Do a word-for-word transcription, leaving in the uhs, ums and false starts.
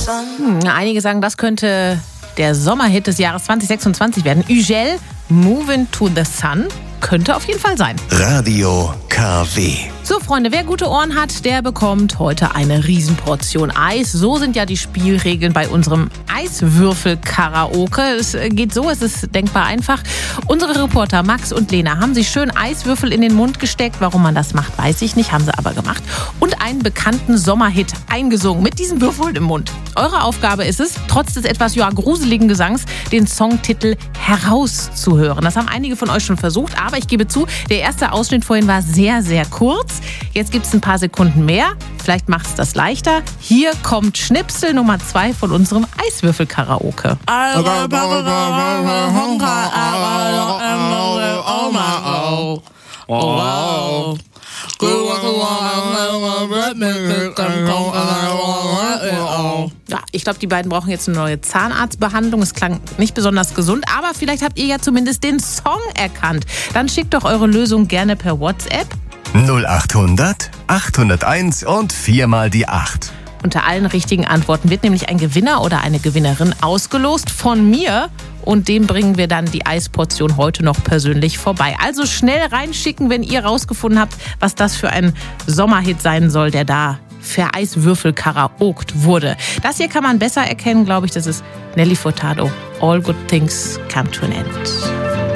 Hm, einige sagen, das könnte der Sommerhit des Jahres zwanzig sechsundzwanzig werden. Ugel, Moving to the Sun, könnte auf jeden Fall sein. Radio K W. So, Freunde, wer gute Ohren hat, der bekommt heute eine Riesenportion Eis. So sind ja die Spielregeln bei unserem Eiswürfel-Karaoke. Es geht so, es ist denkbar einfach. Unsere Reporter Max und Lena haben sich schön Eiswürfel in den Mund gesteckt. Warum man das macht, weiß ich nicht, haben sie aber gemacht. Und einen bekannten Sommerhit eingesungen mit diesen Würfeln im Mund. Eure Aufgabe ist es, trotz des etwas ja, gruseligen Gesangs, den Songtitel herauszuhören. Das haben einige von euch schon versucht, aber ich gebe zu, der erste Ausschnitt vorhin war sehr, sehr kurz. Jetzt gibt es ein paar Sekunden mehr. Vielleicht macht es das leichter. Hier kommt Schnipsel Nummer zwei von unserem Eiswürfel-Karaoke. Ja, ich glaube, die beiden brauchen jetzt eine neue Zahnarztbehandlung. Es klang nicht besonders gesund, aber vielleicht habt ihr ja zumindest den Song erkannt. Dann schickt doch eure Lösung gerne per WhatsApp. null achthundert, achthunderteins und viermal die acht. Unter allen richtigen Antworten wird nämlich ein Gewinner oder eine Gewinnerin ausgelost von mir. Und dem bringen wir dann die Eisportion heute noch persönlich vorbei. Also schnell reinschicken, wenn ihr rausgefunden habt, was das für ein Sommerhit sein soll, der da für Eiswürfel karaokt wurde. Das hier kann man besser erkennen, glaube ich. Das ist Nelly Furtado. All good things come to an end.